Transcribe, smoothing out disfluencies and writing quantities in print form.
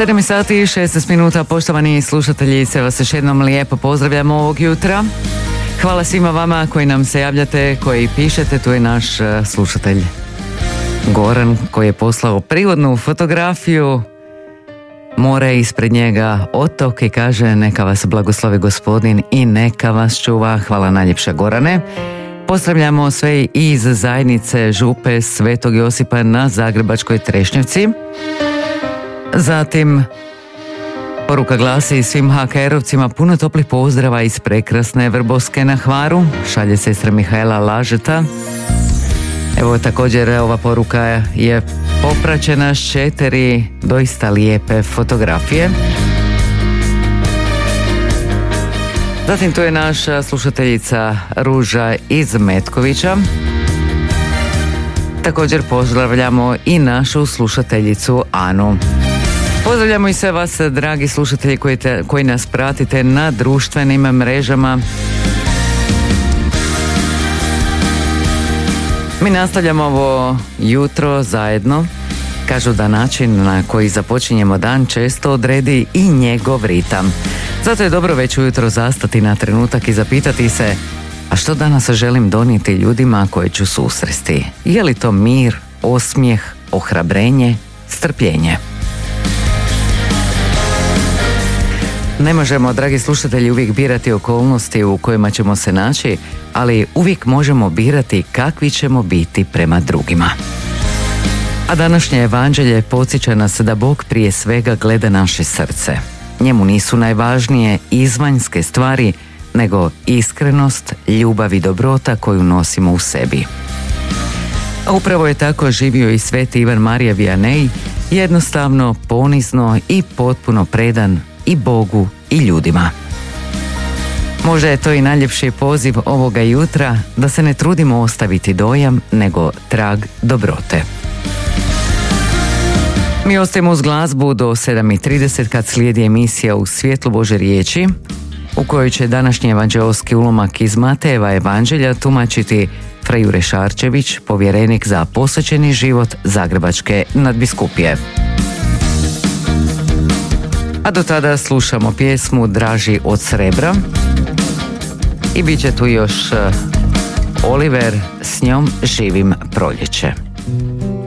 7 sati i 16 minuta, poštovani slušatelji, sve vas još jednom lijepo pozdravljamo ovog jutra. Hvala svima vama koji nam se javljate, koji pišete. Tu je naš slušatelj Goran koji je poslao prigodnu fotografiju, more ispred njega, otok, i kaže: neka vas blagoslovi Gospodin i neka vas čuva. Hvala najljepša, Gorane. Pozdravljamo sve iz zajednice Župe Svetog Josipa na Zagrebačkoj Trešnjevci. Zatim poruka glasi: svim HKR-ovcima puno toplih pozdrava iz prekrasne Vrboske na Hvaru, šalje sestra Mihaela Lažeta. Evo, također ova poruka je popraćena s 4 doista lijepe fotografije. Zatim tu je naša slušateljica Ruža iz Metkovića. Također pozdravljamo i našu slušateljicu Anu. Pozdravljamo i sve vas, dragi slušatelji koji nas pratite na društvenim mrežama. Mi nastavljamo ovo jutro zajedno. Kažu da način na koji započinjemo dan često odredi i njegov ritam. Zato je dobro već ujutro zastati na trenutak i zapitati se: a što danas želim donijeti ljudima koje ću susresti? Je li to mir, osmijeh, ohrabrenje, strpljenje? Ne možemo, dragi slušatelji, uvijek birati okolnosti u kojima ćemo se naći, ali uvijek možemo birati kakvi ćemo biti prema drugima. A današnje evanđelje podsjeća nas da Bog prije svega gleda naše srce. Njemu nisu najvažnije izvanjske stvari, nego iskrenost, ljubav i dobrota koju nosimo u sebi. A upravo je tako živio i sveti Ivan Marija Vianney, jednostavno, ponizno i potpuno predan i Bogu i ljudima. Možda je to i najljepši poziv ovoga jutra, da se ne trudimo ostaviti dojam, nego trag dobrote. Mi ostajemo uz glazbu do 7:30 kad slijedi emisija U svjetlu Bože riječi, u kojoj će današnji evanđeoski ulomak iz Matejeva evanđelja tumačiti fra Jure Šarčević, povjerenik za posvećeni život Zagrebačke nadbiskupije. A do tada slušamo pjesmu Draži od srebra i bit će tu još Oliver, s njom živim proljeće.